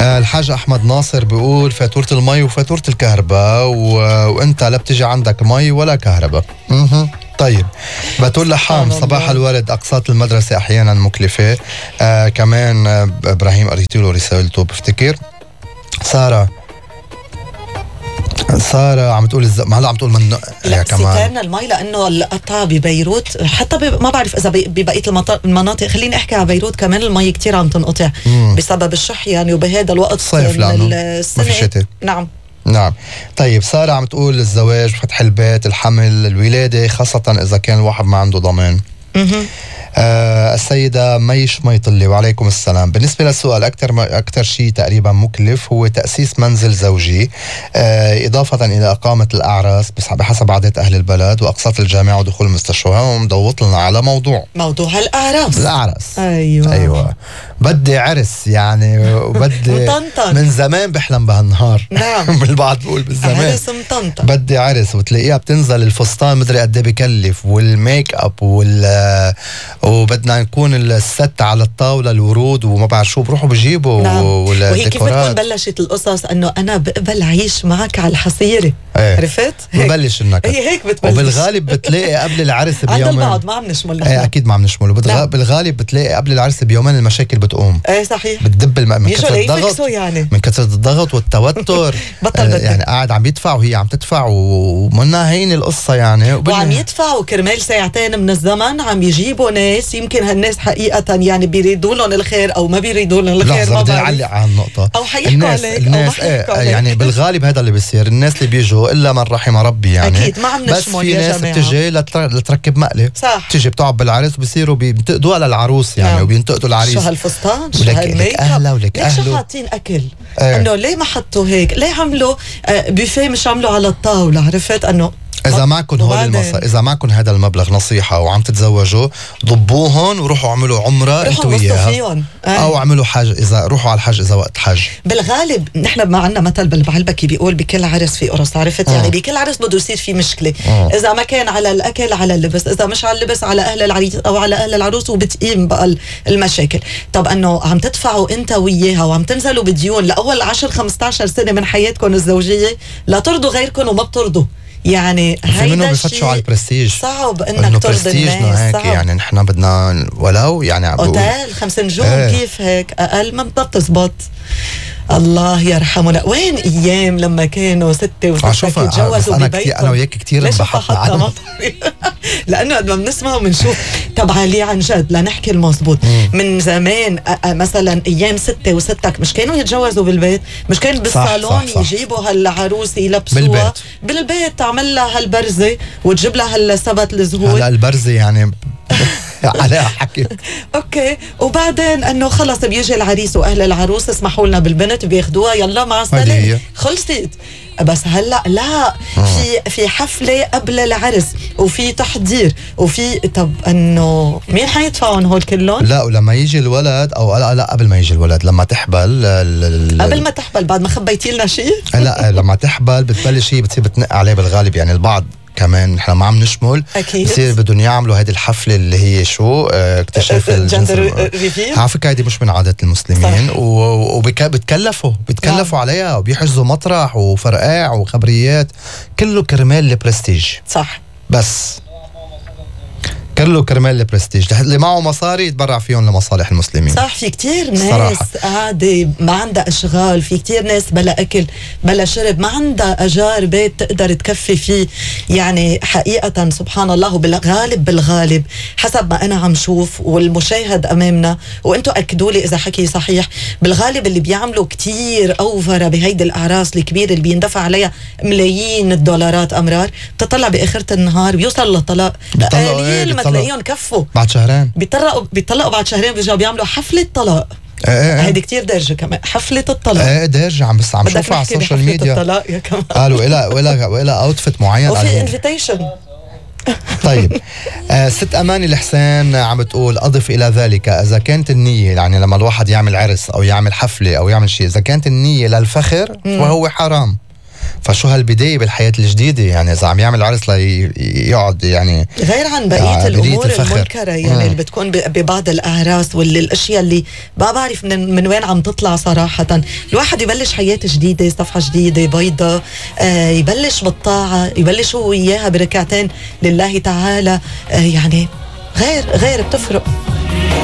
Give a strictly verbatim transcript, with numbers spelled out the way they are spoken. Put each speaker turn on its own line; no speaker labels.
آه الحاج أحمد ناصر بيقول فاتورة المي وفاتورة الكهرباء و... وانت لا بتجي عندك مي ولا كهرباء. مه. طيب بتقول لحام صباح الورد، أقساط المدرسة أحيانا مكلفة. آه كمان آه إبراهيم قريت له رسالته بفتكر. سارة سارة عم تقول الز... ما هلا عم تقول من
لا كمان المي لانه القطع ببيروت حتى ب... ما بعرف اذا ببقيه المط... المناطق. خليني احكي على بيروت كمان المي كتير عم تنقطع مم. بسبب الشح يعني، وبهذا الوقت
صيف
من السنه
ما في شتاء.
نعم
نعم. طيب سارة عم تقول الزواج، فتح البيت، الحمل، الولادة، خاصة إذا كان الواحد ما عنده ضمان. آه السيدة ميش ميطلي وعليكم السلام. بالنسبة للسؤال أكثر أكثر شيء تقريبا مكلف هو تأسيس منزل زوجي، آه إضافة إلى إقامة الأعراس بحسب عادات أهل البلد، وأقساط الجامعة ودخول المستشفى. ومضوط لنا على موضوع
موضوع الأعراس.
الأعراس
أيوة
أيوة بدي عرس يعني، وبدي من زمان بحلم بهالنهار.
نعم
بالبعض بقول بالزمان
عرس مطنطن
بدي عرس، وتلاقيها بتنزل الفستان مدري قد ايه بكلف، والميك اب وال وبدنا نكون الست على الطاوله، الورود وما بعرف شو بروحوا بجيبوا.
نعم. وهي كيف بتكون بلشت القصص انه انا بقبل عيش معك على الحصيره.
ايه.
عرفت؟
ببلش النكت.
هي هيك بتبلش.
وبالغالب بتلاقي قبل العرس بيومين.
عند البعض ما عم نشمل.
ايه اكيد ما عم نشمله. بتغ... بالغالب بتلاقي قبل العرس بيومين المشاكل بتقوم.
ايه صحيح.
بتدب الم... من كثرة الضغط
يعني.
من كثرة الضغط والتوتر.
بطل
آه يعني قاعد عم يدفع وهي عم تدفع ومنها هين القصة يعني.
وبال... وعم يدفع وكرمال ساعتين من الزمن عم يجيبوا ناس يمكن هالناس حقيقة يعني بيريدوا لهم الخير او ما بيريدوا لهم الخير.
لحظة بدي اعلق على النقطة.
او حيحكوا عليك
الناس
او ما حيحكوا عليك.
يعني بالغالب هذا اللي بيصير. الناس اللي بيجوا الا من رحم ربي يعني.
اكيد ما عم نشمل.
بس في ناس بتجي لتر... لتركب مقلة.
صح.
بتجي بتقعد بالعرس وبيصيروا بينتقدوا على العروس يعني. نعم. وبينتقدوا العريس.
شو هالفستان شو
هالميك اب ولك
اهله. ليش حاطين اكل؟ اه. انه ليه ما حطوا هيك؟ ليه عملوا آه بوفيه مش عملوا على الطاولة؟ عرفت انه
إذا معكم هول المصاري، إذا معكم هذا المبلغ نصيحة وعم تتزوجوا ضبوهن وروحوا اعملوا عمرة أنتوا وياها. أو اعملوا حج إذا روحوا على الحج إذا وقت حج. بالغالب
نحن ما عندنا مثل بالبعلبكي بيقول بكل عرس في قرص. عرفت؟ يعني بكل عرس بده يصير في مشكلة. أوه. إذا ما كان على الأكل على اللبس، إذا مش على اللبس على أهل العريس أو على أهل العروس، وبتقيم بقى المشاكل. طب أنه عم تدفعوا أنت وياها وعم تنزلوا بديون لأول عشر خمسة عشر سنة من حياتكم الزوجية لا ترضوا غيركم وما بترضوا. يعني
في منهم بيفتشوا على البرستيج.
صعب انك ترضي الناس.
هيك صعب. يعني نحن بدنا ولو يعني
اوتيل خمس نجوم. ايه. كيف هيك اقل ما بتزبط. الله يرحمنا. وين ايام لما كانوا ستة وستة يتجوزوا ببيتهم.
انا وياك كثير انبحثنا عنه.
لانه قد ما بنسمع وبنشوف. طبعا لي عن جد لنحكي المضبوط من زمان مثلا ايام ستة وستك مش كانوا يتجوزوا بالبيت، مش كان بالصالون يجيبوا هالعروس يلبسوها بالبيت, بالبيت تعمل لها هالبرزه وتجيب لها هالسبت الزهور.
هلا البرزه يعني عليها حكي.
اوكي. وبعدين انه خلص بيجي العريس واهل العروس اسمحوا لنا بالبنت بياخدوها يلا مع السلامه خلصت. بس هلا لا. آه. في في حفله قبل العرس وفي تحضير وفي طب انه مين حيدفعون هول كلهم؟
لا ولما يجي الولد او لا لا قبل ما يجي الولد لما تحبل
قبل ما تحبل بعد ما خبيتي لنا شيء.
لا لما تحبل بتبلش هي بتصير بتنق عليه بالغالب يعني. البعض كمان نحن ما عم نشمل
اكيد
بصير بدهم يعملوا هذه الحفله اللي هي شو اه اكتشاف الجنس. على فكره هذه مش من عادات المسلمين. وبتكلفوا بتكلفوا عليها وبيحجزوا مطرح وفرقاع وخبريات كله كرمال البرستيج.
صح.
بس كله كرمال البرستيج اللي معه مصاري يتبرع فيهم لمصالح المسلمين.
صح. في كتير ناس قاعدة ما عندها اشغال، في كتير ناس بلا اكل بلا شرب، ما عندها اجار بيت تقدر تكفي فيه يعني. حقيقة سبحان الله. بالغالب بالغالب حسب ما انا عم شوف والمشاهد امامنا وانتوا اكدوا لي اذا حكي صحيح، بالغالب اللي بيعملوا كتير اوفر بهيدي الاعراس الكبيرة اللي بيندفع عليها ملايين الدولارات امرار بتطلع باخرة النهار بيوصل للطلاق. قليل تلاقيهم كفوا
بعد شهرين
بيطلقوا بيطلقوا بعد شهرين بيرجعوا بيعملوا حفلة طلاق. هيدي
ايه
كتير درجة كمان حفلة الطلاق.
ايه درجة عم بس عم شوفها على السوشيال ميديا.
الطلاق يا كمان
قالوا إلى وإلى وإلى اوتفيت معين
وفي انفيتيشن.
طيب آه ست أماني الحسين عم بتقول أضف إلى ذلك إذا كانت النية يعني لما الواحد يعمل عرس أو يعمل حفلة أو يعمل شيء إذا كانت النية للفخر فهو حرام. فشو هالبداية بالحياة الجديدة يعني إذا عم يعمل عرس ليقعد يعني
غير عن بقية الأمور المنكرة يعني اللي بتكون ببعض الأعراس واللي الأشياء اللي ما بعرف من, من وين عم تطلع صراحة. الواحد يبلش حياة جديدة، صفحة جديدة بيضة، آه يبلش بالطاعة، يبلش هو إياها بركعتين لله تعالى، آه يعني غير غير بتفرق.